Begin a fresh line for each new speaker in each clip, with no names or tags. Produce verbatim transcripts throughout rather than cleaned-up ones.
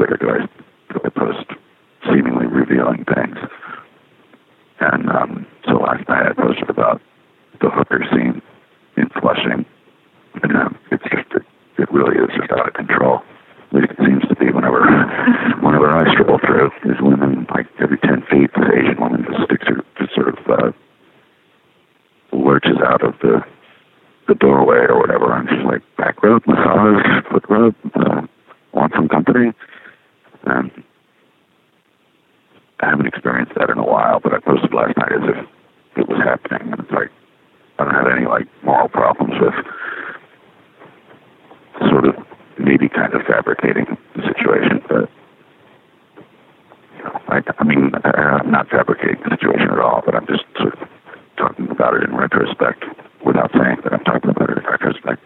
Twitter do I, do I post seemingly revealing things. And um, so last night I posted about the hooker scene in Flushing. And um, it's just, it, it really is just out of control. At least it seems to be whenever, whenever I stroll through. There's women, like every ten feet, this Asian woman just sticks her, just sort of uh, lurches out of the the doorway or whatever, and she's like, back rub, massage, foot rub, uh, want some company? And I haven't experienced that in a while, but I posted last night as if it was happening, and it's like, I don't have any, like, moral problems with sort of maybe kind of fabricating the situation, but, you know, I, I mean, I'm not fabricating the situation at all, but I'm just sort of talking about it in retrospect without saying that I'm talking about it in retrospect.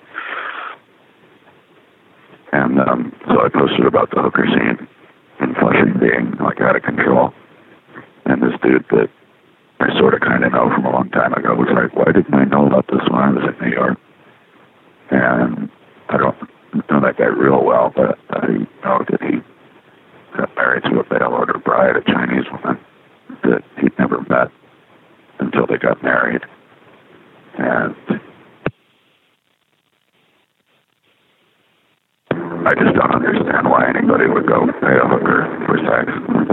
And um, so I posted about the hooker scene in Flushing being like out of control. And this dude that I sort of kind of know from a long time ago was like, why didn't I know about this when I was in New York? And I don't know that guy real well, but I know that he got married to a bail order bride, a Chinese woman that he'd never met until they got married. And I just don't understand why anybody would go pay a hooker for sex.